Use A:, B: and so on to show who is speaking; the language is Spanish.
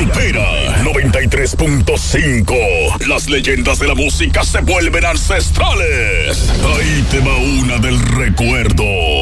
A: Pulpera 93.5. Las leyendas de la música se vuelven ancestrales. Ahí te va una del recuerdo.